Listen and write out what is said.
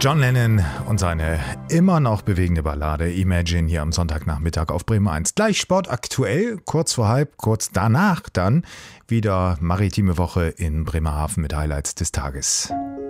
John Lennon und seine immer noch bewegende Ballade Imagine hier am Sonntagnachmittag auf Bremen 1. Gleich Sport aktuell, kurz vor halb, kurz danach dann wieder maritime Woche in Bremerhaven mit Highlights des Tages.